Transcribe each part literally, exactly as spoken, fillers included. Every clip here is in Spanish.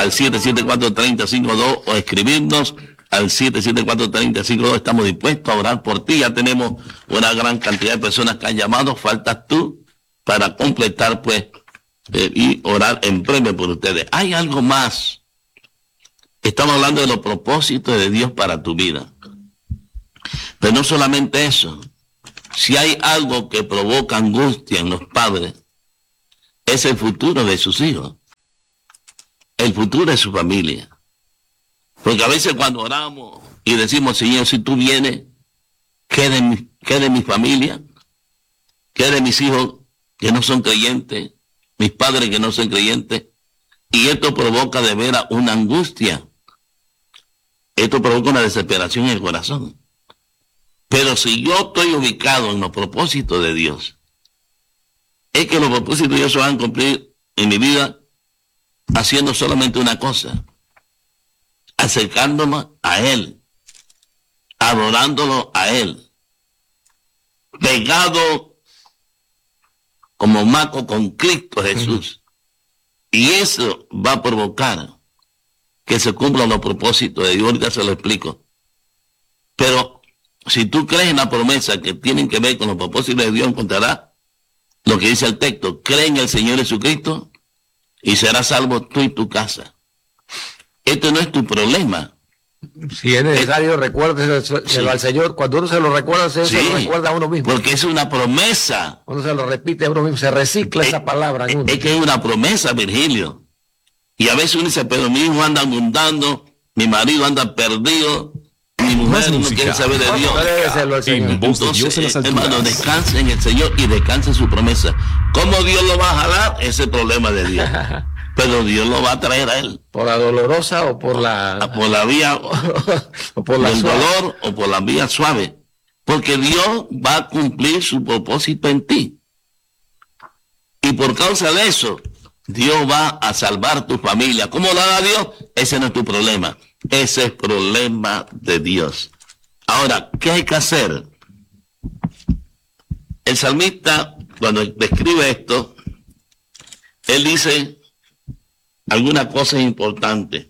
al siete siete cuatro, tres cero cinco dos o escribirnos al siete siete cuatro, tres cero cinco dos. Estamos dispuestos a orar por ti. Ya tenemos una gran cantidad de personas que han llamado. Faltas tú para completar, pues, eh, y orar en premio por ustedes. Hay algo más. Estamos hablando de los propósitos de Dios para tu vida. Pero no solamente eso. Si hay algo que provoca angustia en los padres, es el futuro de sus hijos. El futuro de su familia. Porque a veces cuando oramos y decimos, Señor, si tú vienes, ¿qué de mi, qué de mi familia? ¿Qué de mis hijos que no son creyentes? Mis padres que no son creyentes. Y esto provoca de veras una angustia. Esto provoca una desesperación en el corazón. Pero si yo estoy ubicado en los propósitos de Dios, es que los propósitos de Dios se van a cumplir en mi vida haciendo solamente una cosa: acercándome a Él, adorándolo a Él, pegado como maco con Cristo Jesús. Uh-huh. Y eso va a provocar que se cumplan los propósitos de Dios. Ahorita se lo explico. Pero si tú crees en la promesa que tienen que ver con los propósitos de Dios, encontrarás lo que dice el texto: cree en el Señor Jesucristo y serás salvo tú y tu casa. Esto no es tu problema. Si es necesario, recuérdeselo sí. al Señor. Cuando uno se lo recuerda, se, sí, se lo recuerda a uno mismo. Porque es una promesa. Uno se lo repite a uno mismo, se recicla es, esa palabra. Es, es que es una promesa, Virgilio. Y a veces uno dice, pero mi hijo anda abundando, mi marido anda perdido, mi mujer no quiere saber de Dios. Entonces, hermano, descanse en el Señor y descanse en su promesa. ¿Cómo Dios lo va a jalar? Ese es el problema de Dios. Pero Dios lo va a traer a él. ¿Por la dolorosa o por la... por la vía... o por la del suave. dolor o por la vía suave. Porque Dios va a cumplir su propósito en ti. Y por causa de eso, Dios va a salvar tu familia. ¿Cómo lo hará Dios? Ese no es tu problema. Ese es el problema de Dios. Ahora, ¿qué hay que hacer? El salmista, cuando describe esto, él dice algunas cosas importantes.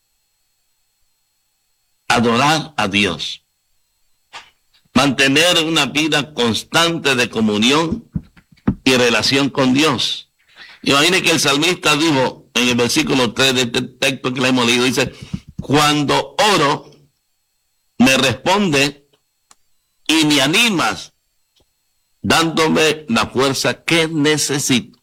Adorar a Dios. Mantener una vida constante de comunión y relación con Dios. Imagine que el salmista dijo en el versículo tres de este texto que le hemos leído, dice: cuando oro, me responde y me animas, dándome la fuerza que necesito.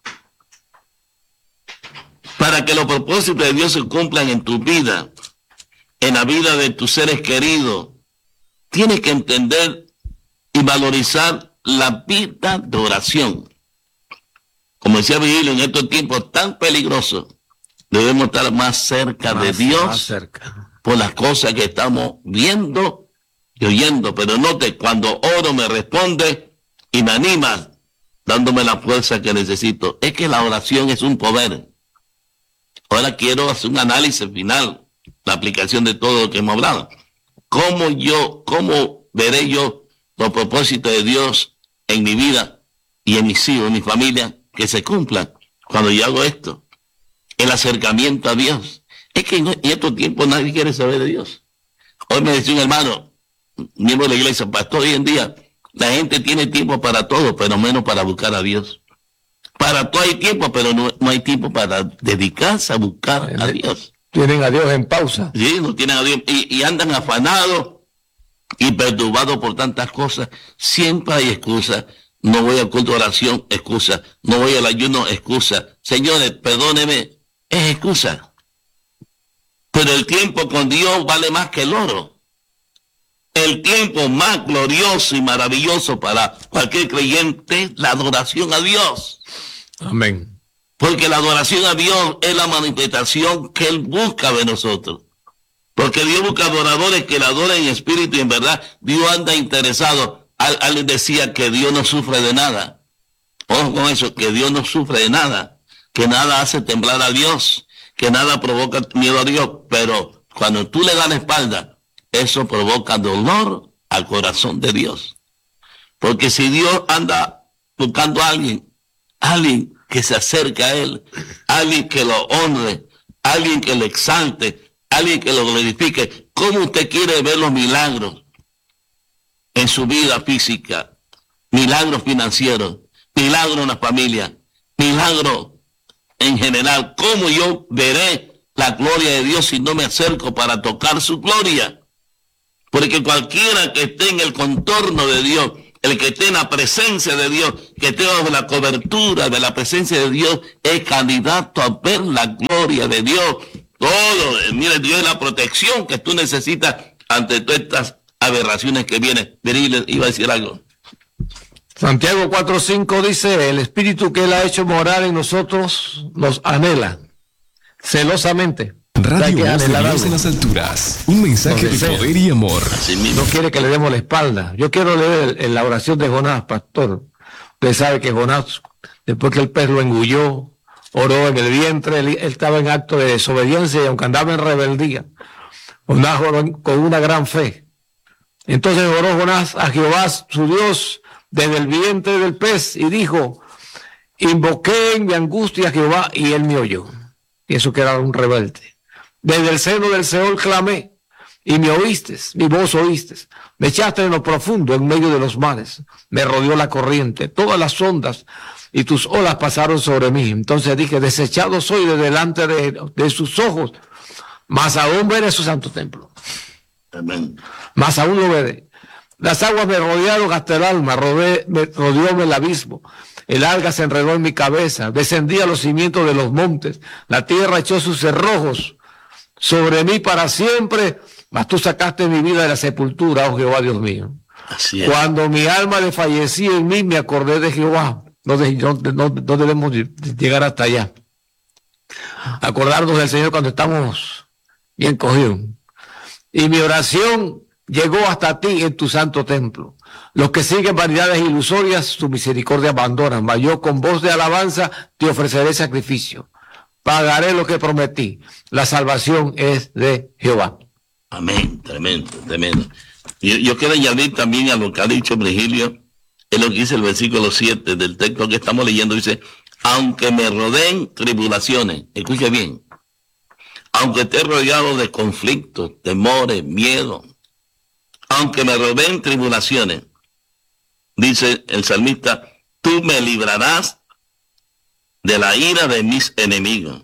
Para que los propósitos de Dios se cumplan en tu vida, en la vida de tus seres queridos, tienes que entender y valorizar la vida de oración. Como decía Virgilio, en estos tiempos tan peligrosos, debemos estar más cerca más, de Dios más cerca. Por las cosas que estamos viendo y oyendo. Pero note, cuando oro me responde y me anima, dándome la fuerza que necesito. Es que la oración es un poder. Ahora quiero hacer un análisis final, la aplicación de todo lo que hemos hablado. ¿Cómo yo, cómo veré yo los propósitos de Dios en mi vida y en mis hijos, en mi familia, que se cumplan cuando yo hago esto? El acercamiento a Dios. Es que en estos tiempos nadie quiere saber de Dios. Hoy me decía un hermano, miembro de la iglesia, pastor, hoy en día la gente tiene tiempo para todo, pero menos para buscar a Dios. Para todo hay tiempo, pero no, no hay tiempo para dedicarse a buscar a Dios. Tienen a Dios en pausa. Sí, no tienen a Dios. Y, y andan afanados y perturbados por tantas cosas. Siempre hay excusas. No voy al culto de oración, excusa. No voy al ayuno, excusa. Señores, perdóneme, es excusa. Pero el tiempo con Dios vale más que el oro. El tiempo más glorioso y maravilloso para cualquier creyente es la adoración a Dios. Amén. Porque la adoración a Dios es la manifestación que Él busca de nosotros. Porque Dios busca adoradores que le adoren en espíritu y en verdad. Dios anda interesado. Alguien decía que Dios no sufre de nada. Ojo con eso, que Dios no sufre de nada. Que nada hace temblar a Dios. Que nada provoca miedo a Dios. Pero cuando tú le das la espalda, eso provoca dolor al corazón de Dios. Porque si Dios anda buscando a alguien, alguien que se acerque a Él, alguien que lo honre, alguien que lo exalte, alguien que lo glorifique. ¿Cómo usted quiere ver los milagros en su vida física? Milagros financieros, milagros en la familia, milagros en general. ¿Cómo yo veré la gloria de Dios si no me acerco para tocar su gloria? Porque cualquiera que esté en el contorno de Dios, el que esté en la presencia de Dios, que esté bajo la cobertura de la presencia de Dios, es candidato a ver la gloria de Dios. Todo, mire, Dios es la protección que tú necesitas ante todas estas aberraciones que vienen. Virgilio iba a decir algo. Santiago cuatro cinco dice, el Espíritu que Él ha hecho morar en nosotros nos anhela celosamente. Radio Voz de Dios en las alturas. Un mensaje de poder y amor. No quiere que le demos la espalda. Yo quiero leer en la oración de Jonás, pastor. Usted sabe que Jonás, después que el pez lo engulló, oró en el vientre, él, él estaba en acto de desobediencia y aunque andaba en rebeldía, Jonás oró con una gran fe. Entonces oró Jonás a Jehová, su Dios, desde el vientre del pez y dijo, invoqué en mi angustia a Jehová y él me oyó. Y eso que era un rebelde. Desde el seno del Seol clamé, y me oíste, mi voz oíste. Me echaste en lo profundo, en medio de los mares. Me rodeó la corriente, todas las ondas, y tus olas pasaron sobre mí. Entonces dije, desechado soy de delante de, de sus ojos, mas aún veré su santo templo. Amén. Mas aún lo veré. Las aguas me rodearon hasta el alma, rodé, me rodeóme el abismo. El alga se enredó en mi cabeza, descendí a los cimientos de los montes. La tierra echó sus cerrojos sobre mí para siempre, mas tú sacaste mi vida de la sepultura, oh Jehová Dios mío. Así es. Cuando mi alma desfallecía en mí, me acordé de Jehová. No, de, no, no, no debemos llegar hasta allá. Acordarnos del Señor cuando estamos bien cogidos. Y mi oración llegó hasta ti en tu santo templo. Los que siguen vanidades ilusorias, tu misericordia abandonan. Mas yo con voz de alabanza te ofreceré sacrificio. Pagaré lo que prometí. La salvación es de Jehová. Amén. Tremendo, tremendo. Yo, yo quiero añadir también a lo que ha dicho Virgilio, es lo que dice el versículo siete del texto que estamos leyendo. Dice, aunque me rodeen tribulaciones, escuche bien, aunque esté rodeado de conflictos, temores, miedo, aunque me rodeen tribulaciones, dice el salmista, tú me librarás de la ira de mis enemigos.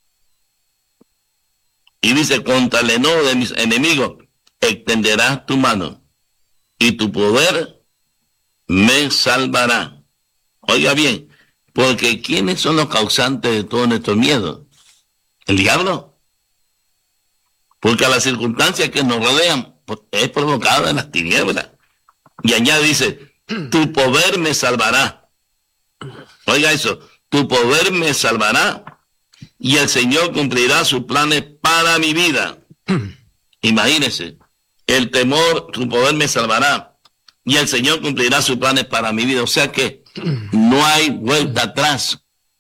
Y dice, contra el enojo de mis enemigos, extenderás tu mano, y tu poder me salvará. Oiga bien, porque ¿quiénes son los causantes de todo nuestro miedo? ¿El diablo? Porque a las circunstancias que nos rodean es provocada en las tinieblas. Y añade, dice, tu poder me salvará. Oiga eso, tu poder me salvará y el Señor cumplirá sus planes para mi vida. Imagínese, el temor, tu poder me salvará y el Señor cumplirá sus planes para mi vida. O sea que no hay vuelta atrás.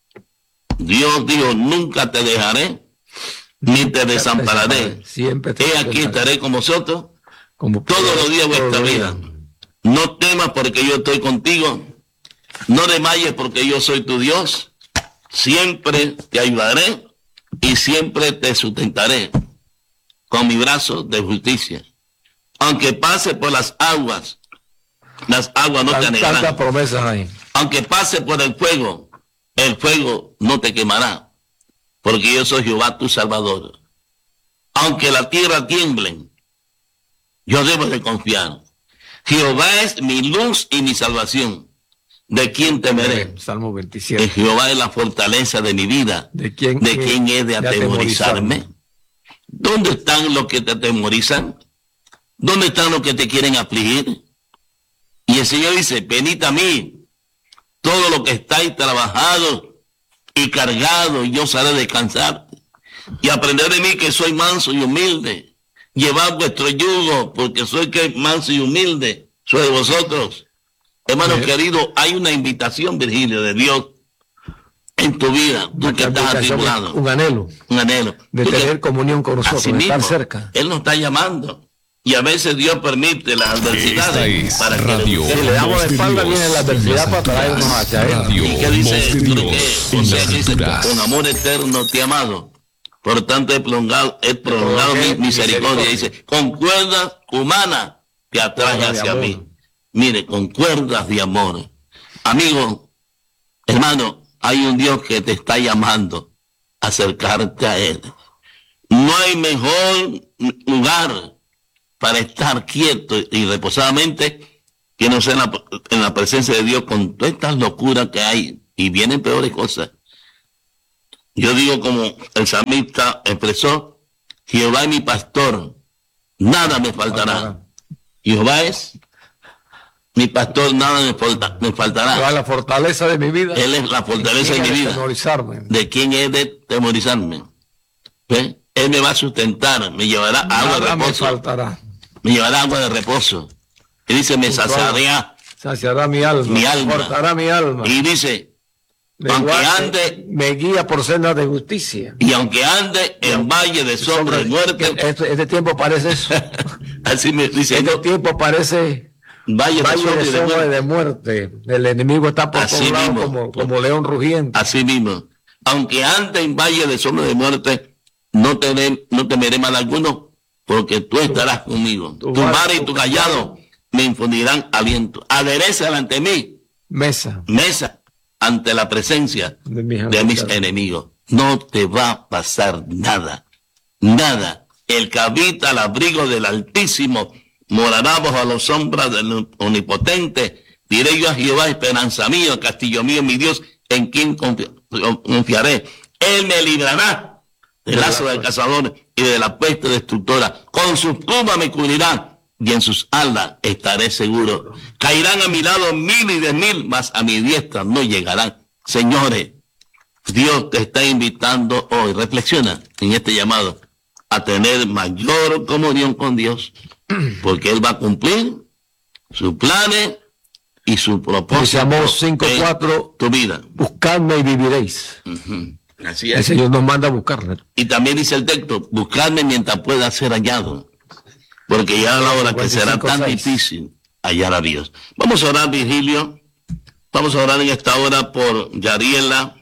Dios dijo, nunca te dejaré ni te desampararé. Siempre te He aquí estaré con vosotros como todos los días de vuestra vida. No temas porque yo estoy contigo. No desmayes porque yo soy tu Dios. Siempre te ayudaré y siempre te sustentaré con mi brazo de justicia. Aunque pase por las aguas, las aguas no te anegarán. Tantas promesas ahí. Aunque pase por el fuego, el fuego no te quemará. Porque yo soy Jehová tu Salvador. Aunque la tierra tiemble, yo debo de confiar. Jehová es mi luz y mi salvación. ¿De quién temeré? Salmo veintisiete. Jehová es la fortaleza de mi vida. ¿De quién, ¿De quién he de atemorizarme? ¿Dónde están los que te atemorizan? ¿Dónde están los que te quieren afligir? Y el Señor dice, venid a mí, todo lo que estáis trabajados y cargados, y yo os haré descansar. Y aprender de mí que soy manso y humilde. Llevad vuestro yugo, porque soy que manso y humilde. Soy de vosotros. Hermano sí. Querido, hay una invitación, Virgilio, de Dios en tu vida. Tú que estás atribulado. Un anhelo. Un anhelo. De tú tener que, comunión con nosotros, de estar cerca. Él nos está llamando. Y a veces Dios permite las adversidades para que radio, le, si le damos la espalda, viene la adversidad para traernos hacia él. ¿Y qué dice? ¿Qué? O sea, dice, con amor eterno te he amado. Por tanto, he prolongado, he prolongado mi misericordia. Dice, con cuerdas humanas te atrae hacia mí. Mire, con cuerdas de amor. Amigo, hermano, hay un Dios que te está llamando a acercarte a Él. No hay mejor lugar para estar quieto y reposadamente que no sea en la, en la presencia de Dios con todas estas locuras que hay. Y vienen peores cosas. Yo digo como el salmista expresó, Jehová es mi pastor, nada me faltará. Jehová es mi pastor, nada me, falta, me faltará. Jehová es la fortaleza de mi vida. Él es la fortaleza de, de mi vida. Temorizarme. ¿De quién es de temorizarme? ¿Ve? Él me va a sustentar, me llevará nada agua de reposo. Me faltará. Me llevará agua de reposo. Y dice, me saciará. Saciará mi alma. Mi alma. Fortará mi alma. Y dice, me aunque guarde, ande, me guía por sendas de justicia. Y aunque ande en valle de sombra de muerte. Este, este tiempo parece eso. Así me dice. Este no, tiempo parece valle, valle de sombra, de, sombra de, de muerte. El enemigo está por todos lados como, como león rugiente. Así mismo. Aunque ande en valle de sombra de muerte, no, te, no temeré mal alguno, porque tú estarás conmigo. Tu, tu vara y tu callado me infundirán aliento. Adereza ante mí. Mesa. Mesa. Ante la presencia de mis, de mis enemigos. No te va a pasar nada, nada. El que habita al abrigo del Altísimo morará bajo las sombras del Omnipotente. Diré yo a Jehová, esperanza mía, castillo mío, mi Dios, en quien confiaré. Él me librará del lazo del cazador y de la peste destructora. Con sus plumas me cubrirán y en sus alas estaré seguro. Caerán a mi lado mil y diez mil, mas a mi diestra no llegarán. Señores, Dios te está invitando hoy, reflexiona en este llamado, a tener mayor comunión con Dios, porque Él va a cumplir sus planes y su propósito. Amós cinco cuatro, tu vida. Buscadme y viviréis. Uh-huh. Así es. El Señor nos manda a buscarle. Y también dice el texto, buscadme mientras pueda ser hallado. Porque ya a la hora que será tan difícil hallar a Dios. Vamos a orar, Virgilio. Vamos a orar en esta hora por Yariela,